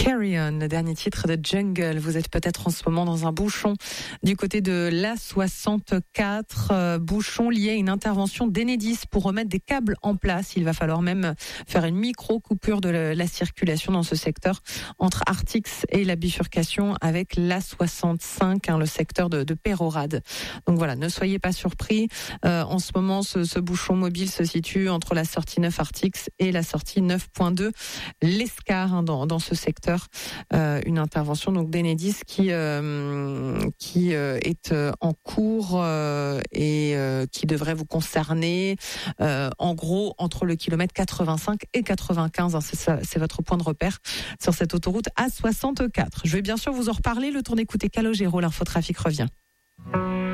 Carry On, le dernier titre de Jungle. Vous êtes peut-être en ce moment dans un bouchon du côté de l'A64, bouchon lié à une intervention d'Enedis pour remettre des câbles en place. Il va falloir même faire une micro-coupure de la circulation dans ce secteur entre Artix et la bifurcation avec l'A65, le secteur de Pérorade. Donc voilà, ne soyez pas surpris. En ce moment, ce bouchon mobile se situe entre la sortie 9 Artix et la sortie 9.2 l'Escar, dans ce secteur. Une intervention donc d'Enedis qui est en cours et qui devrait vous concerner en gros entre le kilomètre 85 et 95. C'est votre point de repère sur cette autoroute A64. Je vais bien sûr vous en reparler. Le temps d'écouter Calogero, l'infotrafic revient.